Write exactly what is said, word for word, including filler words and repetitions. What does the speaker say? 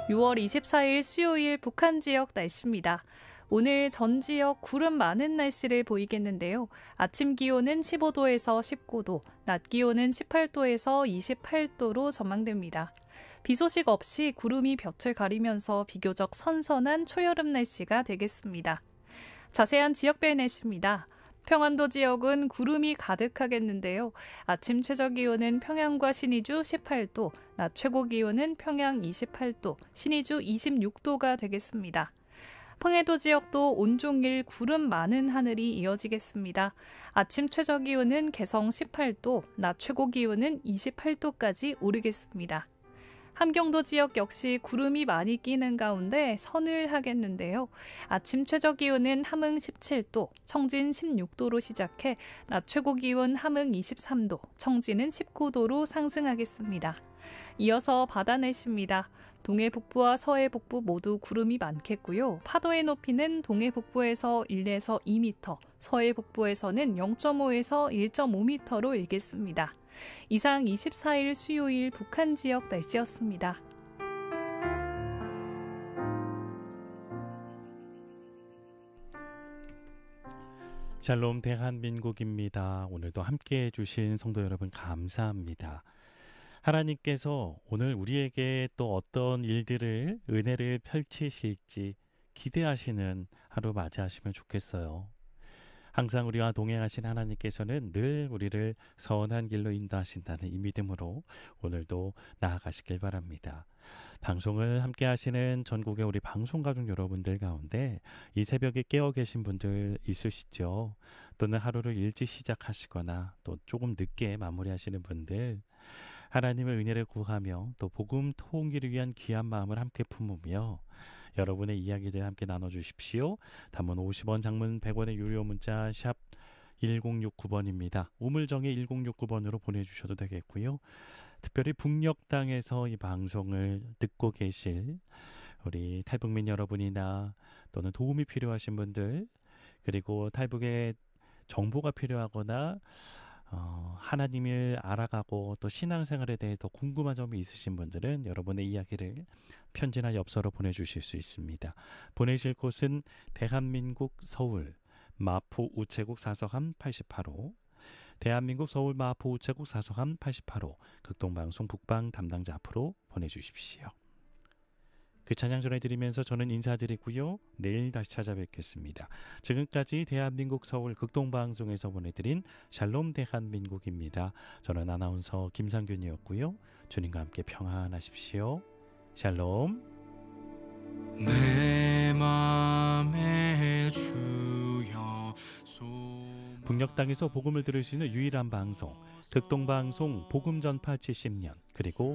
유월 이십사일 수요일 북한 지역 날씨입니다. 오늘 전 지역 구름 많은 날씨를 보이겠는데요. 아침 기온은 십오도에서 십구도, 낮 기온은 십팔도에서 이십팔도로 전망됩니다. 비 소식 없이 구름이 볕을 가리면서 비교적 선선한 초여름 날씨가 되겠습니다. 자세한 지역별 날씨입니다. 평안도 지역은 구름이 가득하겠는데요. 아침 최저 기온은 평양과 신의주 십팔도, 낮 최고 기온은 평양 이십팔도, 신의주 이십육도가 되겠습니다. 평해도 지역도 온종일 구름 많은 하늘이 이어지겠습니다. 아침 최저 기온은 개성 십팔도, 낮 최고 기온은 이십팔도까지 오르겠습니다. 함경도 지역 역시 구름이 많이 끼는 가운데 서늘하겠는데요. 아침 최저 기온은 함흥 십칠도, 청진 십육도로 시작해 낮 최고 기온 함흥 이십삼도, 청진은 십구도로 상승하겠습니다. 이어서 바다 날씨입니다. 동해 북부와 서해 북부 모두 구름이 많겠고요. 파도의 높이는 동해 북부에서 일에서 이 미터, 서해 북부에서는 영점오에서 일점오 미터로 일겠습니다. 이상 이십사일 수요일 북한 지역 날씨였습니다. 샬롬 대한민국입니다. 오늘도 함께해 주신 성도 여러분 감사합니다. 하나님께서 오늘 우리에게 또 어떤 일들을 은혜를 펼치실지 기대하시는 하루 맞이하시면 좋겠어요. 항상 우리와 동행하신 하나님께서는 늘 우리를 선한 길로 인도하신다는 이 믿음으로 오늘도 나아가시길 바랍니다. 방송을 함께 하시는 전국의 우리 방송가족 여러분들 가운데 이 새벽에 깨어 계신 분들 있으시죠? 또는 하루를 일찍 시작하시거나 또 조금 늦게 마무리하시는 분들, 하나님의 은혜를 구하며 또 복음 통일을 위한 귀한 마음을 함께 품으며 여러분의 이야기들 함께 나눠주십시오. 단문 오십 원, 장문 백 원의 유료 문자 샵 일공육구 번입니다. 우물정의 일공육구 번으로 보내주셔도 되겠고요. 특별히 북녘 땅에서 이 방송을 듣고 계실 우리 탈북민 여러분이나 또는 도움이 필요하신 분들, 그리고 탈북의 정보가 필요하거나 어, 하나님을 알아가고 또 신앙생활에 대해 더 궁금한 점이 있으신 분들은 여러분의 이야기를 편지나 엽서로 보내주실 수 있습니다. 보내실 곳은 대한민국 서울 마포 우체국 사서함 팔십팔호, 대한민국 서울 마포 우체국 사서함 팔십팔호, 극동방송 북방 담당자 앞으로 보내주십시오. 그 찬양 전해드리면서 저는 인사드리고요. 내일 다시 찾아뵙겠습니다. 지금까지 대한민국 서울 극동방송에서 보내드린 샬롬 대한민국입니다. 저는 아나운서 김상균이었고요. 주님과 함께 평안하십시오. 샬롬. 내 맘에 주여 북녘 땅에서 복음을 들을 수 있는 유일한 방송, 극동방송 복음전파 칠십 년, 그리고